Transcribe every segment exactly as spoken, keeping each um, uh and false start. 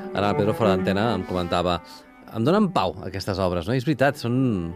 Ara el Pedro fora d'antena em comentava em donen pau aquestes obres, no? I és veritat, són...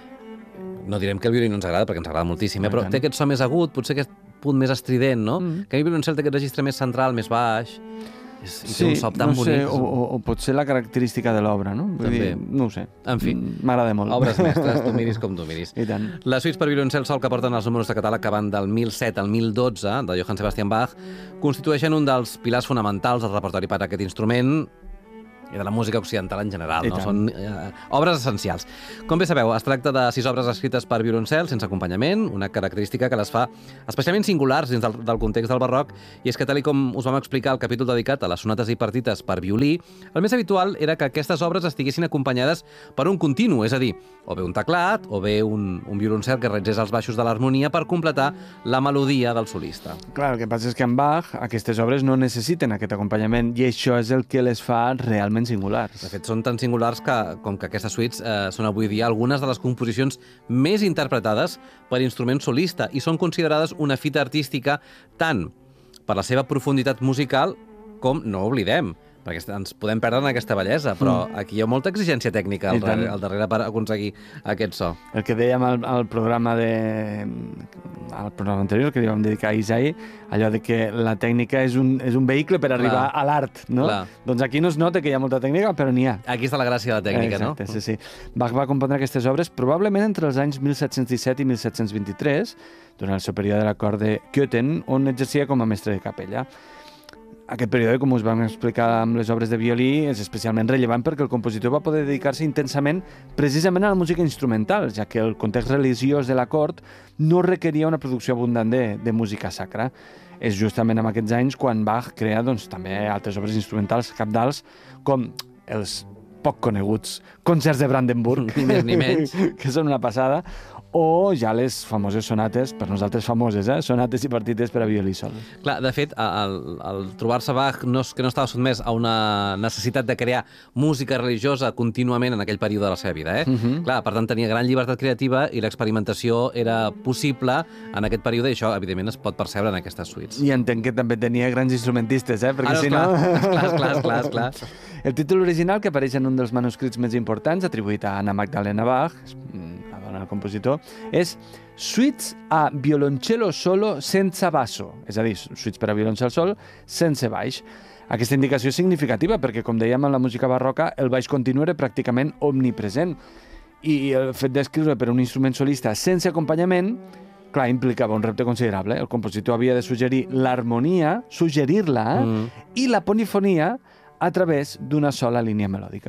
No direm que el violí no ens agrada, perquè ens agrada moltíssim, eh? Però té aquest so més agut, potser aquest punt més estrident, no? Mm. Que a mi el violoncel té aquest registre més central, més baix, i sí, té un so tan no sé, bonic. O, o, o potser la característica de l'obra, no? Vull També. dir, no ho sé. En fi. M'agrada molt. Obres mestres, tu miris com tu miris. I tant. Les suites per violoncel sol que porten els números de catàleg que van del mil set al mil dotze, de Johann Sebastian Bach, constitueixen un dels pilars fonamentals del repertori per a aquest instrument i de la música occidental en general, no? Són eh, obres essencials. Com bé sabeu, es tracta de sis obres escrites per violoncel, sense acompanyament, una característica que les fa especialment singulars dins del, del context del barroc, i és que, tal com us vam explicar al capítol dedicat a les sonates i partites per violí, el més habitual era que aquestes obres estiguessin acompanyades per un continu, és a dir, o bé un teclat, o bé un, un violoncel que retzés els baixos de l'harmonia per completar la melodia del solista. Clar, el que passa és que en Bach aquestes obres no necessiten aquest acompanyament, i això és el que les fa realment singulars. De fet, són tan singulars que, com que aquestes suites eh, són avui dia algunes de les composicions més interpretades per instrument solista i són considerades una fita artística tant per la seva profunditat musical com, no ho oblidem, perquè ens podem perdre en aquesta bellesa, però aquí hi ha molta exigència tècnica al darrere, al darrere per aconseguir aquest so. El que dèiem al, al programa de... al programa anterior, que li vam dedicar a Isai, allò de que la tècnica és un, és un vehicle per arribar Clar. a l'art, no? Clar. Doncs aquí no es nota que hi ha molta tècnica, però n'hi ha. Aquí està la gràcia de la tècnica, Exacte, no? sí, sí. Bach va compondre aquestes obres probablement entre els anys mil set-cents disset i mil set-cents vint-i-tres, durant el seu període de la cort de Köthen, on exercia com a mestre de capella. Aquest període, com us vam explicar amb les obres de violí, és especialment rellevant perquè el compositor va poder dedicar-se intensament precisament a la música instrumental, ja que el context religiós de la cort no requeria una producció abundant de, de música sacra. És justament en aquests anys quan Bach crea doncs, també altres obres instrumentals cabdals, com els poc coneguts concerts de Brandenburg, ni més ni menys, que són una passada, o ja les famoses sonates, per nosaltres famoses, eh? Sonates i partites per a violí sol. Clar, de fet, el, el trobar-se Bach no, que no estava sotmès a una necessitat de crear música religiosa contínuament en aquell període de la seva vida, eh? Uh-huh. Clar, per tant, tenia gran llibertat creativa i l'experimentació era possible en aquest període, i això, evidentment, es pot percebre en aquestes suites. I entenc que també tenia grans instrumentistes, eh? Perquè ah, no, si esclar, no... esclar, esclar, esclar, esclar. El títol original, que apareix en un dels manuscrits més importants, atribuït a Anna Magdalena Bach, la dona del compositor, és Suites a violoncello solo senza basso, és a dir, suites per a violoncel sol sense baix. Aquesta indicació és significativa perquè, com dèiem, en la música barroca el baix continu era pràcticament omnipresent, i el fet d'escriure per a un instrument solista sense acompanyament, clar, implicava un repte considerable. El compositor havia de suggerir l'harmonia, suggerir-la, mm. i la polifonia a través d'una sola línia melòdica.